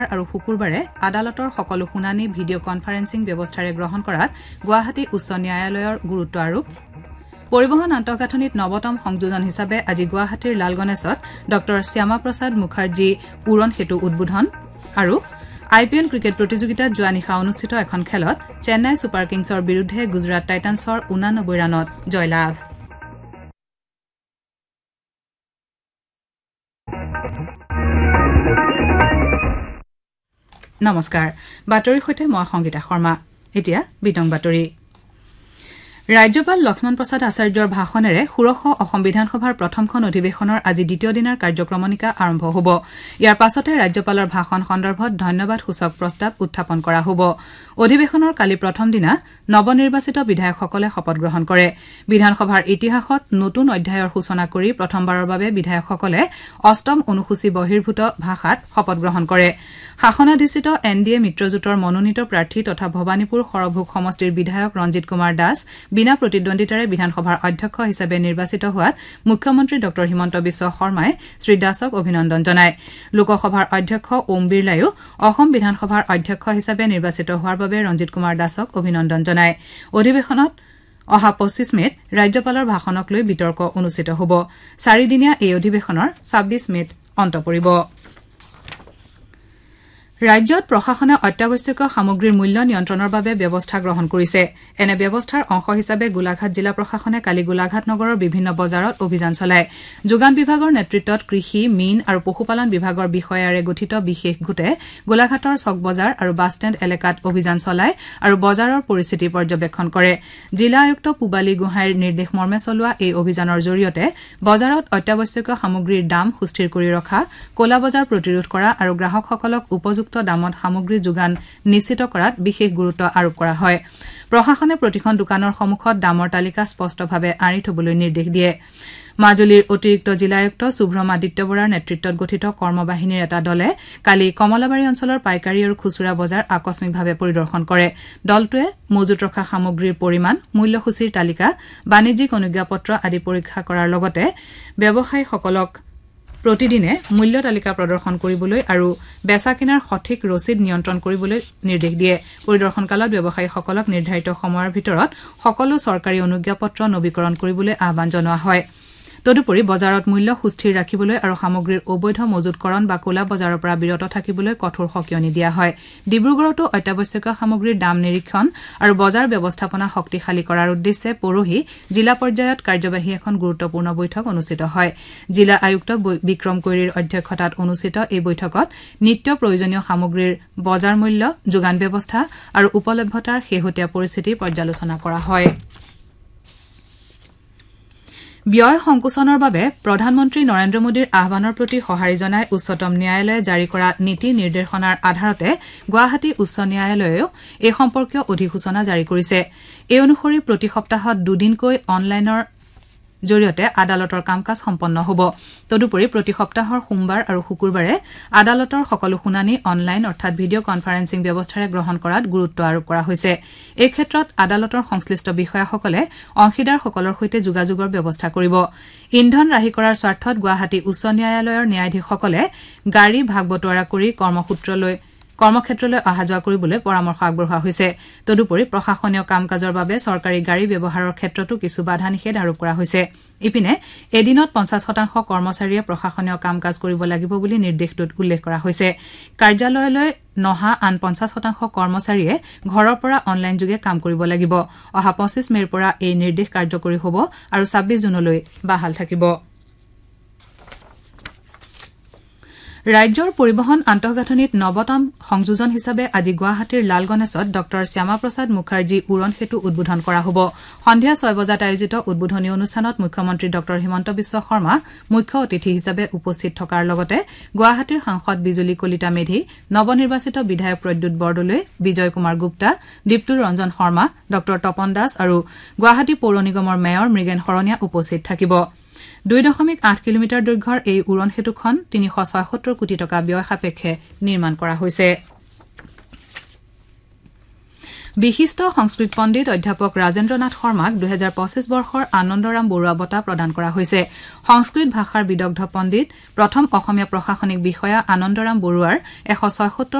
আৰু শুকুৰবাৰে আদালতৰ সকলো শুনানি ভিডিঅ' কনফাৰেন্সিং ব্যৱস্থাৰে গ্ৰহণ কৰাত গুৱাহাটী উচ্চ ন্যায়ালয়ৰ গুৰুত্ব আৰোপ পৰিবহন আন্তঃগাঁথনিত নৱতম সংযোজন হিচাপে আজি গুৱাহাটীৰ লালগণেশত ডঃ শ্যামা প্ৰসাদ মুখাৰ্জী উৰণ সেতু উদ্বোধন আৰু IPL ক্ৰিকেট প্ৰতিযোগিতাত যোৱা নিশা অনুষ্ঠিত এখন খেলত চেন্নাই ছুপাৰ কিংছৰ বিৰুদ্ধে গুজৰাট টাইটান্সৰ 89 ৰানত জয়লাভ নমস্কাৰ বাতৰিৰ সৈতে মই সংগীতা শৰ্মা এতিয়া বিতং বাতৰি ৰাজ্যপাল লক্ষ্মণ প্ৰসাদ আচাৰ্যৰ ভাষণেৰে ষোড়শ অসম বিধানসভাৰ প্ৰথমখন অধিৱেশনৰ আজি দ্বিতীয় দিনৰ কাৰ্যক্ৰমণিকা আৰম্ভ হ'ব ইয়াৰ পাছতে ৰাজ্যপালৰ ভাষণ সন্দৰ্ভত ধন্যবাদ সূচক প্ৰস্তাৱ উত্থাপন কৰা হ'ব অধিৱেশনৰ কালি প্ৰথম দিনা নৱনিৰ্বাচিত বিধায়কসকলে শপত গ্ৰহণ কৰে বিধানসভাৰ ইতিহাসত নতুন অধ্যায়ৰ সূচনা কৰি প্ৰথমবাৰৰ বাবে বিধায়কসকলে অষ্টম অনুসূচী বহিৰ্ভূত ভাষাত শপত গ্ৰহণ কৰে শাসনাধিষ্ঠিত NDA মিত্ৰজোঁটৰ মনোনীত প্ৰাৰ্থী তথা ভৱানীপুৰ সৰভোগ সমষ্টিৰ বিধায়ক ৰঞ্জিত কুমাৰ দাস বিনা প্ৰতিদ্বন্দ্বিতাৰে বিধানসভাৰ অধ্যক্ষ হিচাপে নিৰ্বাচিত হোৱাত মুখ্যমন্ত্ৰী ডঃ হিমন্ত বিশ্ব শৰ্মাই শ্ৰী দাসক অভিনন্দন জনায় লোকসভাৰ অধ্যক্ষ ওম বিৰলাইও অসম বিধানসভাৰ অধ্যক্ষ হিচাপে নিৰ্বাচিত হোৱাৰ বাবে ৰঞ্জিত কুমাৰ দাসক অভিনন্দন জনায় অধিৱেশনত অহা 25 মেত ৰাজ্যপালৰ ভাষণক লৈ বিতৰ্ক অনুষ্ঠিত হ'ব 4 দিনীয়া এই অধিৱেশনৰ 26 মেত অন্ত পৰিব ৰাজ্যত প্ৰশাসনে অত্যাৱশ্যকীয় সামগ্ৰীৰ মূল্য নিয়ন্ত্ৰণৰ বাবে ব্যৱস্থা গ্ৰহণ কৰিছে এনে ব্যৱস্থাৰ অংশ হিচাপে গোলাঘাট জিলা প্ৰশাসনে কালি গোলাঘাট নগৰৰ বিভিন্ন বজাৰত অভিযান চলায় যোগান বিভাগৰ নেতৃত্বত কৃষি মীন আৰু পশুপালন বিভাগৰ বিষয়াৰে গঠিত বিশেষ গোটে গোলাঘাটৰ চক বজাৰ আৰু বাছ ষ্টেণ্ড এলেকাত অভিযান চলায় আৰু বজাৰৰ পৰিস্থিতি পৰ্যবেক্ষণ কৰে জিলা আয়ুক্ত পুবালী গোহাঁইৰ নিৰ্দেশ মৰ্মে চলোৱা এই অভিযানৰ জৰিয়তে বজাৰত অত্যাৱশ্যকীয় সামগ্ৰীৰ দাম সুস্থিৰ কৰি ৰখা ক'লা বজাৰ প্ৰতিৰোধ কৰা আৰু গ্ৰাহকসকলক উপযুক্ত দামত সামগ্ৰী যোগান নিশ্চিত কৰাত বিশেষ গুৰুত্ব আৰোপ কৰা হয় প্ৰশাসনে প্ৰতিখন দোকানৰ সন্মুখত দামৰ তালিকা স্পষ্টভাৱে আঁৰি থবলৈ নিৰ্দেশ দিয়ে মাজুলীৰ অতিৰিক্ত জিলা আয়ুক্ত শুভ্ৰম আদিত্য বৰাৰ নেতৃত্বত গঠিত কৰ্মবাহিনীৰ এটা দলে কালি কমলাবাৰী অঞ্চলৰ পাইকাৰী আৰু খুচুৰা বজাৰ আকস্মিকভাৱে পৰিদৰ্শন কৰে দলটোৱে মজুত ৰখা সামগ্ৰীৰ পৰিমাণ মূল্যসূচীৰ তালিকা বাণিজ্যিক অনুজ্ঞাপত্ৰ আদি পৰীক্ষা কৰাৰ লগতে ব্যৱসায়ীসকলক প্ৰতিদিনে মূল্য তালিকা প্ৰদৰ্শন কৰিবলৈ আৰু বেচা কিনাৰ সঠিক ৰচিদ নিয়ন্ত্ৰণ কৰিবলৈ নিৰ্দেশ দিয়ে পৰিদৰ্শনকালত ব্যৱসায়ীসকলক নিৰ্ধাৰিত সময়ৰ ভিতৰত সকলো চৰকাৰী অনুজ্ঞাপত্ৰ নৱীকৰণ কৰিবলৈ আহ্বান জনোৱা হয় তদুপৰি বজাৰত মূল্য সুস্থিৰ ৰাখিবলৈ আৰু সামগ্ৰীৰ অবৈধ মজুতকৰণ বা ক'লা বজাৰৰ পৰা বিৰত থাকিবলৈ কঠোৰ সকিয়নি দিয়া হয় ডিব্ৰুগড়তো অত্যাৱশ্যকীয় সামগ্ৰীৰ দাম নিৰীক্ষণ আৰু বজাৰ ব্যৱস্থাপনা শক্তিশালী কৰাৰ উদ্দেশ্যে পৰহি জিলা পৰ্যায়ত কাৰ্যবাহী এখন গুৰুত্বপূৰ্ণ বৈঠক অনুষ্ঠিত হয় জিলা আয়ুক্ত বিক্ৰম কৈৰীৰ অধ্যক্ষতাত অনুষ্ঠিত এই বৈঠকত নিত্য প্ৰয়োজনীয় সামগ্ৰীৰ বজাৰ মূল্য যোগান ব্যৱস্থা আৰু উপলব্ধতাৰ শেহতীয়া পৰিস্থিতি পৰ্যালোচনা কৰা হয় ব্যয় সংকোচনৰ বাবে প্ৰধানমন্ত্ৰী নৰেন্দ্ৰ মোদীৰ আহ্বানৰ প্ৰতি সঁহাৰি জনাই উচ্চতম ন্যায়ালয়ে জাৰি কৰা নীতি নিৰ্দেশনাৰ আধাৰতে গুৱাহাটী উচ্চ ন্যায়ালয়েও এই সম্পৰ্কীয় অধিসূচনা জাৰি কৰিছে এই অনুসৰি প্ৰতি সপ্তাহত দুদিনকৈ অনলাইনৰ জৰিয়তে আদালতৰ কাম কাজ সম্পন্ন হ'ব তদুপৰি প্ৰতি সপ্তাহৰ সোমবাৰ আৰু শুকুৰবাৰে আদালতৰ সকলো শুনানি অনলাইন অৰ্থাৎ ভিডিঅ' কনফাৰেন্সিং ব্যৱস্থাৰে গ্ৰহণ কৰাত গুৰুত্ব আৰোপ কৰা হৈছে এই ক্ষেত্ৰত আদালতৰ সংশ্লিষ্ট বিষয়াসকলে অংশীদাৰসকলৰ সৈতে যোগাযোগৰ ব্যৱস্থা কৰিব ইন্ধন ৰাহি কৰাৰ স্বাৰ্থত গুৱাহাটী উচ্চ ন্যায়ালয়ৰ ন্যায়াধীশসকলে গাড়ী ভাগ বটোৱাৰা কৰি কৰ্মক্ষেত্ৰলৈ অহা যোৱা কৰিবলৈ পৰামৰ্শ আগবঢ়োৱা হৈছে তদুপৰি প্ৰশাসনীয় কাম কাজৰ বাবে চৰকাৰী গাড়ী ব্যৱহাৰৰ ক্ষেত্ৰতো কিছু বাধা নিষেধ আৰোপ কৰা হৈছে ইপিনে এদিনত 50% কৰ্মচাৰীয়ে প্ৰশাসনীয় কাম কাজ কৰিব লাগিব বুলি নিৰ্দেশটোত উল্লেখ কৰা হৈছে কাৰ্যালয়লৈ নহা আন 50% কৰ্মচাৰীয়ে ঘৰৰ পৰা অনলাইন যোগে কাম কৰিব লাগিব অহা 25 মেৰ পৰা এই নিৰ্দেশ কাৰ্যকৰী হ'ব আৰু 26 জুনলৈ বাহাল থাকিব ৰাজ্যৰ পৰিবহন আন্তঃগাঁথনিত নৱতম সংযোজন হিচাপে আজি গুৱাহাটীৰ লালগণেশত ডঃ শ্যামা প্ৰসাদ মুখাৰ্জী উৰণ সেতু উদ্বোধন কৰা হ'ব সন্ধিয়া 6 বজাত আয়োজিত উদ্বোধনী অনুষ্ঠানত মুখ্যমন্ত্ৰী ডঃ হিমন্ত বিশ্ব শৰ্মা মুখ্য অতিথি হিচাপে উপস্থিত থকাৰ লগতে গুৱাহাটীৰ সাংসদ বিজুলী কলিতা মেধি নৱনিৰ্বাচিত বিধায়ক প্ৰদ্যুৎ বৰদলৈ বিজয় কুমাৰ গুপ্তা দীপ্তু ৰঞ্জন শৰ্মা ডঃ তপন দাস আৰু গুৱাহাটী পৌৰ নিগমৰ মেয়ৰ মৃগেন শৰণীয়া উপস্থিত থাকিব 2.8 কিলোমিটাৰ দৈৰ্ঘ্যৰ এই উৰণ সেতুখন 376 কোটি টকা ব্যয় সাপেক্ষে নিৰ্মাণ কৰা হৈছে বিশিষ্ট সংস্কৃত পণ্ডিত অধ্যাপক ৰাজেন্দ্ৰ নাথ শৰ্মাক 2025 বৰ্ষৰ আনন্দৰাম বৰুৱা বঁটা প্ৰদান কৰা হৈছে সংস্কৃত ভাষাৰ বিদগ্ধ পণ্ডিত প্ৰথম অসমীয়া প্ৰশাসনিক বিষয়া আনন্দৰাম বৰুৱাৰ 176